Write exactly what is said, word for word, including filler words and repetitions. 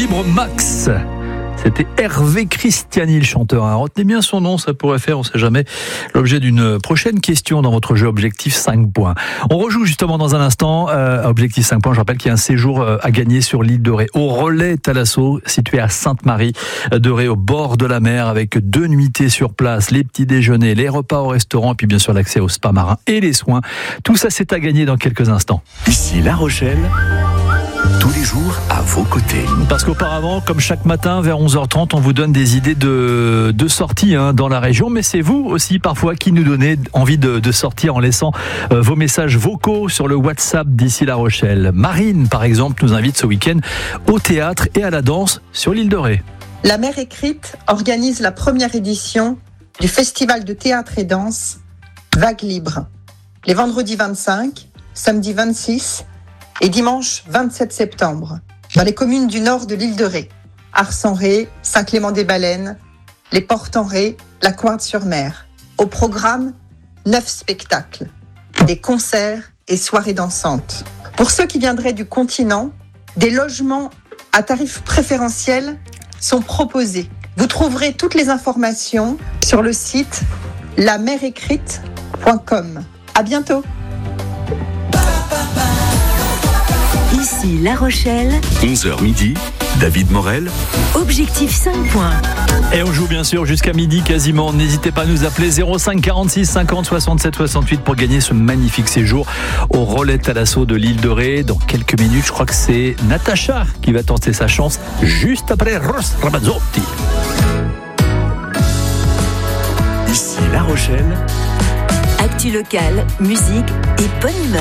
Libre Max. C'était Hervé Christiani, le chanteur. Retenez bien son nom, ça pourrait faire, on ne sait jamais, l'objet d'une prochaine question dans votre jeu Objectif cinq points. On rejoue justement dans un instant. Euh, Objectif cinq points, je rappelle qu'il y a un séjour à gagner sur l'île de Ré, au Relais Thalasso, situé à Sainte-Marie de Ré, au bord de la mer, avec deux nuitées sur place, les petits déjeuners, les repas au restaurant, et puis bien sûr l'accès au spa marin et les soins. Tout ça, c'est à gagner dans quelques instants. Ici La Rochelle, tous les jours à vos côtés. Parce qu'auparavant, comme chaque matin vers onze heures trente, on vous donne des idées de, de sortie hein, dans la région, mais c'est vous aussi parfois qui nous donnez envie de, de sortir en laissant euh, vos messages vocaux sur le WhatsApp d'Ici La Rochelle. Marine, par exemple, nous invite ce week-end au théâtre et à la danse sur l'île de Ré. La Mer Écrite organise la première édition du festival de théâtre et danse Vague Libre, les vendredis vingt-cinq, samedi vingt-six et dimanche vingt-sept septembre, dans les communes du nord de l'île de Ré, Ars-en-Ré, Saint-Clément-des-Baleines, les Portes-en-Ré, la Cointe-sur-Mer. Au programme, neuf spectacles, des concerts et soirées dansantes. Pour ceux qui viendraient du continent, des logements à tarifs préférentiels sont proposés. Vous trouverez toutes les informations sur le site la mer écrite point com. À bientôt. Ici La Rochelle, onze heures midi, David Morel. Objectif cinq points. Et on joue bien sûr jusqu'à midi quasiment. N'hésitez pas à nous appeler zéro cinq quarante-six cinquante soixante-sept soixante-huit pour gagner ce magnifique séjour au Relais Thalasso de l'île de Ré. Dans quelques minutes, je crois que c'est Natacha qui va tenter sa chance juste après Ross Ramazzotti. Ici La Rochelle. Actu locale, musique et bonne humeur.